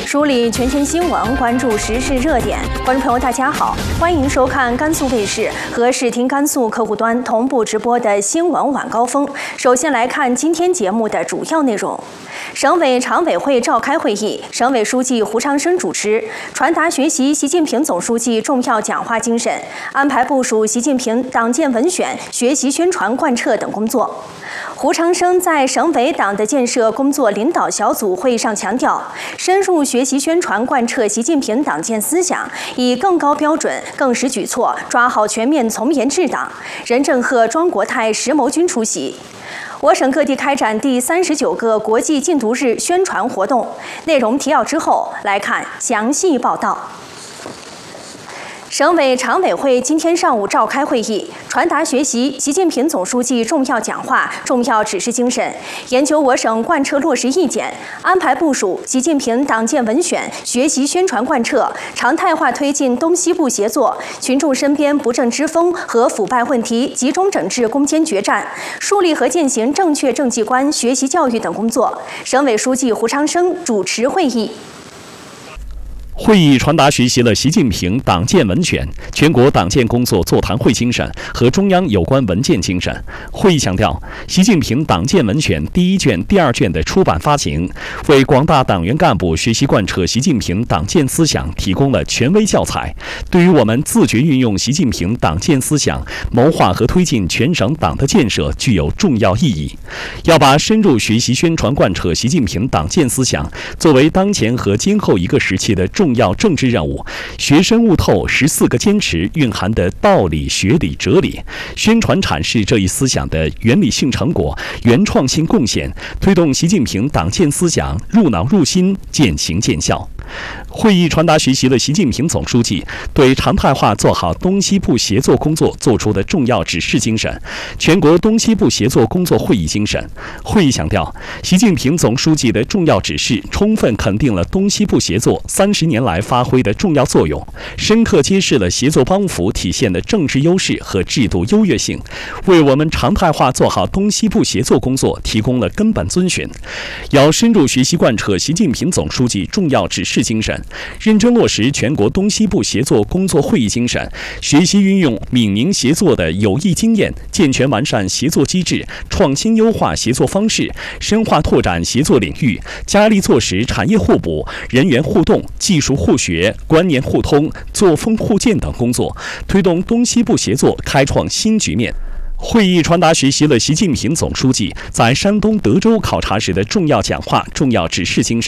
梳理全天新闻，关注时事热点。观众朋友，大家好，欢迎收看甘肃卫视和视听甘肃客户端同步直播的新闻晚高峰。首先来看今天节目的主要内容。省委常委会召开会议，省委书记胡长生主持，传达学习习近平总书记重要讲话精神，安排部署习近平党建文选、学习宣传贯彻等工作。胡长生在省委党的建设工作领导小组会议上强调，深入学习宣传贯彻习近平党建思想，以更高标准、更实举措抓好全面从严治党。任正鹤、庄国泰、石谋军出席。我省各地开展第39个国际禁毒日宣传活动。内容提要之后，来看详细报道。省委常委会今天上午召开会议，传达学习习近平总书记重要讲话、重要指示精神，研究我省贯彻落实意见，安排部署习近平党建文选、学习宣传贯彻，常态化推进东西部协作，群众身边不正之风和腐败问题集中整治攻坚决战，树立和践行正确政绩观、学习教育等工作。省委书记胡长生主持会议。 会议传达学习了习近平党建文选、全国党建工作座谈会精神和中央有关文件精神。会议强调，习近平党建文选第1卷、第2卷的出版发行，为广大党员干部学习贯彻习近平党建思想提供了权威教材，对于我们自觉运用习近平党建思想，谋划和推进全省党的建设具有重要意义。要把深入学习宣传贯彻习近平党建思想作为当前和今后一个时期的重要政治任务，学深悟透14个坚持蕴含的道理、学理、哲理，宣传阐释这一思想的原理性成果、原创性贡献，推动习近平党建思想入脑入心、渐行渐效。会议传达学习了习近平总书记对常态化做好东西部协作工作作出的重要指示精神，全国东西部协作工作会议精神。会议强调，习近平总书记的重要指示充分肯定了东西部协作30年来发挥的重要作用，深刻揭示了协作帮扶体现的政治优势和制度优越性，为我们常态化做好东西部协作工作提供了根本遵循。要深入学习贯彻习近平总书记重要指示精神，认真落实全国东西部协作工作会议精神，学习运用闽宁协作的有益经验，健全完善协作机制，创新优化协作方式，深化拓展协作领域，加力做实产业互补、人员互动、技术互学、观念互通、作风互鉴等工作，推动东西部协作开创新局面。会议传达学习了习近平总书记在山东德州考察时的重要讲话、重要指示精神。